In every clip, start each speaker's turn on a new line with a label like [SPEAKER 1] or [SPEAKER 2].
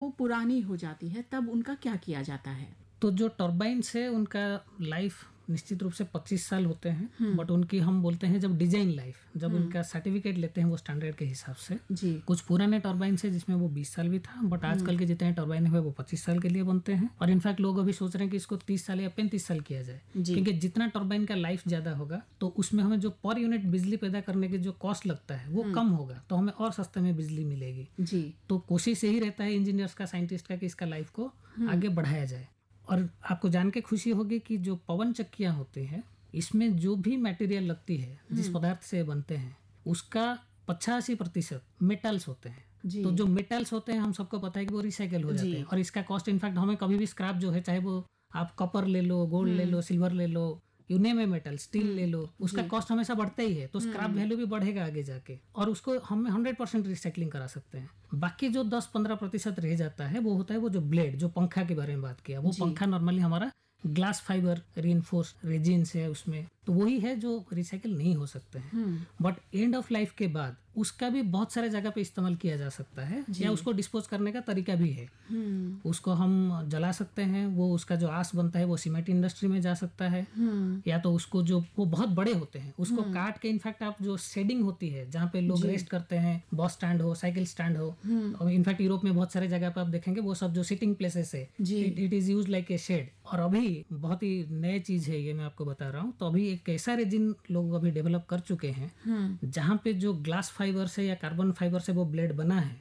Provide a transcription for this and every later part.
[SPEAKER 1] वो पुरानी हो जाती है तब उनका क्या किया जाता है?
[SPEAKER 2] तो जो टर्बाइन्स है उनका लाइफ निश्चित रूप से 25 साल होते हैं, बट उनकी हम बोलते हैं जब डिजाइन लाइफ, जब उनका सर्टिफिकेट लेते हैं वो स्टैंडर्ड के हिसाब से
[SPEAKER 1] जी।
[SPEAKER 2] कुछ पुराने टर्बाइन्स है जिसमें वो 20 साल भी था, बट आजकल के जितने टर्बाइन है वो 25 साल के लिए बनते हैं। और इनफैक्ट लोग अभी सोच रहे हैं कि इसको 30 साल या 35 साल किया जाए, क्योंकि जितना टर्बाइन का लाइफ ज्यादा होगा तो उसमें हमें जो पर यूनिट बिजली पैदा करने के जो कॉस्ट लगता है वो कम होगा, तो हमें और सस्ते में बिजली मिलेगी
[SPEAKER 1] जी।
[SPEAKER 2] तो कोशिश यही रहता है इंजीनियर्स का, साइंटिस्ट का, कि इसका लाइफ को आगे बढ़ाया जाए। और आपको जान के खुशी होगी कि जो पवन चक्कियां होती हैं इसमें जो भी मटेरियल लगती है, जिस पदार्थ से बनते हैं, उसका 85% मेटल्स होते हैं। तो जो मेटल्स होते हैं हम सबको पता है कि वो रिसाइकल हो जाते हैं, और इसका कॉस्ट इनफैक्ट हमें कभी भी स्क्रैप जो है, चाहे वो आप कॉपर ले लो, गोल्ड ले लो, सिल्वर ले लो, you name a metal, steel ले लो, उसका कॉस्ट हमेशा बढ़ता ही है, तो स्क्रैप वैल्यू भी बढ़ेगा आगे जाके, और उसको हम 100% रिसाइकलिंग करा सकते हैं। बाकी जो 10-15% रह जाता है वो होता है वो जो ब्लेड, जो पंखा के बारे में बात किया, वो पंखा नॉर्मली हमारा ग्लास फाइबर रीइंफोर्स रेजिन्स है उसमें, तो वही है जो रिसाइकिल नहीं हो सकते हैं। बट एंड ऑफ लाइफ के बाद उसका भी बहुत सारे जगह पे इस्तेमाल किया जा सकता है, या उसको डिस्पोज करने का तरीका भी है। उसको हम जला सकते हैं, वो उसका जो आस बनता है वो सीमेंट इंडस्ट्री में जा सकता है, या तो उसको जो वो बहुत बड़े होते हैं उसको काट के, इनफैक्ट आप जो शेडिंग होती है जहाँ पे लोग रेस्ट करते हैं, बस स्टैंड हो, साइकिल स्टैंड हो, और इनफैक्ट यूरोप में बहुत सारे जगह पे आप देखेंगे वो सब जो सिटिंग प्लेसेस है, it is use like a shade. और अभी बहुत ही नई चीज है ये, मैं आपको बता रहा हूँ, तो अभी एक ऐसा रेजिन लोग अभी डेवलप कर चुके हैं जहाँ पे जो ग्लास फाइबर से या कार्बन फाइबर से वो ब्लेड बना है,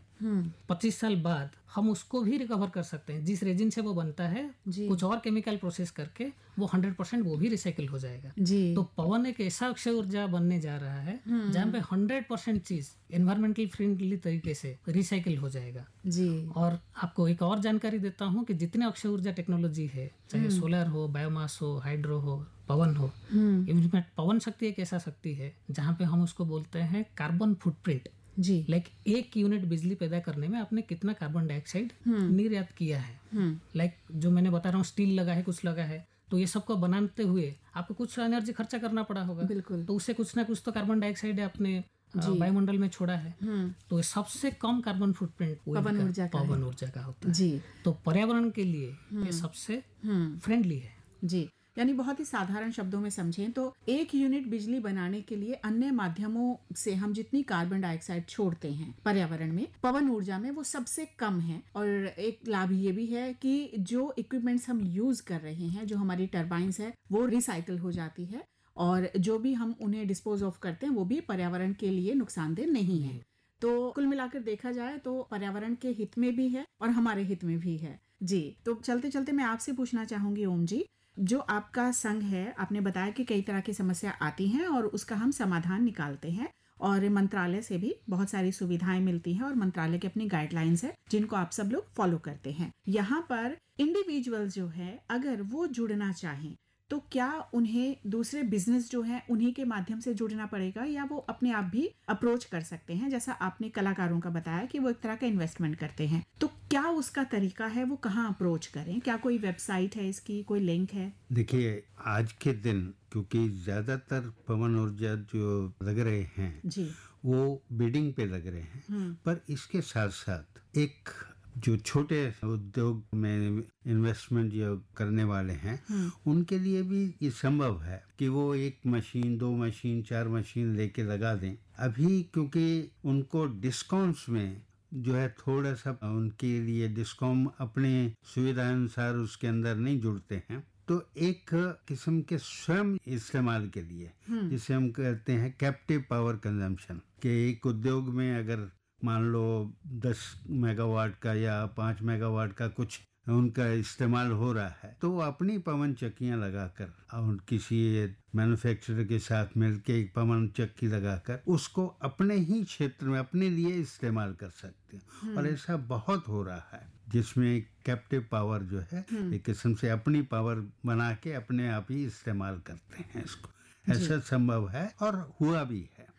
[SPEAKER 2] 25 साल बाद हम उसको भी रिकवर कर सकते हैं। जिस रेजिन से वो बनता है कुछ और केमिकल प्रोसेस करके वो 100% वो भी रिसाइकिल हो जाएगा। तो पवन एक ऐसा अक्षय ऊर्जा बनने जा रहा है जहाँ पे 100% चीज एनवायरमेंटल फ्रेंडली तरीके से रिसाइकिल हो जाएगा जी। और आपको एक और जानकारी देता हूँ कि जितने अक्षय ऊर्जा टेक्नोलॉजी है, चाहे सोलर हो, बायोमास हो, हाइड्रो हो, पवन हो, इनफैक्ट पवन शक्ति एक ऐसा शक्ति है जहाँ पे हम उसको बोलते हैं कार्बन फुटप्रिंट जी। लाइक एक यूनिट बिजली पैदा करने में आपने कितना कार्बन डाइऑक्साइड निर्यात किया है। लाइक जो मैंने बता रहा हूँ, स्टील लगा है, कुछ लगा है, तो ये सबको बनाते हुए आपको कुछ एनर्जी खर्चा करना पड़ा होगा, बिल्कुल, तो उससे कुछ ना कुछ तो कार्बन डाइऑक्साइड आपने वायुमंडल में छोड़ा है। तो सबसे कम कार्बन फुटप्रिंट पवन ऊर्जा का होता है जी। तो पर्यावरण के लिए ये सबसे फ्रेंडली है
[SPEAKER 1] जी। यानी बहुत ही साधारण शब्दों में समझें तो एक यूनिट बिजली बनाने के लिए अन्य माध्यमों से हम जितनी कार्बन डाइऑक्साइड छोड़ते हैं पर्यावरण में, पवन ऊर्जा में वो सबसे कम है। और एक लाभ ये भी है कि जो इक्विपमेंट्स हम यूज कर रहे हैं, जो हमारी टर्बाइंस है, वो रिसाइकल हो जाती है, और जो भी हम उन्हें डिस्पोज ऑफ करते हैं वो भी पर्यावरण के लिए नुकसानदेह नहीं है। तो कुल मिलाकर देखा जाए तो पर्यावरण के हित में भी है और हमारे हित में भी है जी। तो चलते चलते मैं आपसे पूछना चाहूंगी ओम जी, जो आपका संघ है, आपने बताया कि कई तरह की समस्या आती हैं और उसका हम समाधान निकालते हैं, और मंत्रालय से भी बहुत सारी सुविधाएं मिलती हैं, और मंत्रालय की अपनी गाइडलाइंस है जिनको आप सब लोग फॉलो करते हैं। यहाँ पर इंडिविजुअल जो है अगर वो जुड़ना चाहें तो क्या उन्हें दूसरे बिजनेस जो है उन्हीं के माध्यम से जुड़ना पड़ेगा, या वो अपने आप भी अप्रोच कर सकते हैं? जैसा आपने कलाकारों का बताया कि वो एक तरह का इन्वेस्टमेंट करते हैं, तो क्या उसका तरीका है, वो कहाँ अप्रोच करें? क्या कोई वेबसाइट है इसकी, कोई लिंक है?
[SPEAKER 3] देखिए, आज के दिन क्योंकि ज्यादातर पवन ऊर्जा जो लग रहे हैं जी, वो बिडिंग पे लग रहे हैं, पर इसके साथ साथ एक जो छोटे उद्योग में इन्वेस्टमेंट जो करने वाले हैं उनके लिए भी ये संभव है कि वो एक मशीन, 2 मशीन, 4 मशीन लेके लगा दें। अभी क्योंकि उनको डिस्काउंट्स में जो है थोड़ा सा उनके लिए डिस्काउंट अपने सुविधा अनुसार उसके अंदर नहीं जुड़ते हैं, तो एक किस्म के स्वयं इस्तेमाल के लिए जिसे हम कहते हैं कैप्टिव पावर कंजम्पशन, के एक उद्योग में अगर मान लो 10 मेगावाट का या 5 मेगावाट का कुछ उनका इस्तेमाल हो रहा है, तो वो अपनी पवन चक्कियां लगाकर और किसी मैन्युफैक्चरर के साथ मिलकर एक पवन चक्की लगाकर उसको अपने ही क्षेत्र में अपने लिए इस्तेमाल कर सकते हैं। और ऐसा बहुत हो रहा है जिसमें कैप्टिव पावर जो है एक किस्म से अपनी पावर बना के अपने आप ही इस्तेमाल करते हैं इसको। ऐसा संभव है और हुआ भी है।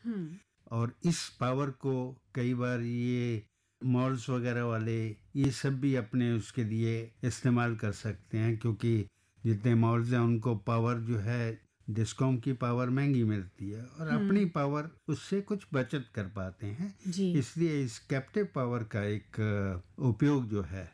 [SPEAKER 3] और इस पावर को कई बार ये मॉल्स वगैरह वाले ये सब भी अपने उसके लिए इस्तेमाल कर सकते हैं, क्योंकि जितने मॉल्स हैं उनको पावर जो है डिस्कॉम की पावर महंगी मिलती है और अपनी पावर उससे कुछ बचत कर पाते हैं। इसलिए इस कैप्टिव पावर का एक उपयोग जो है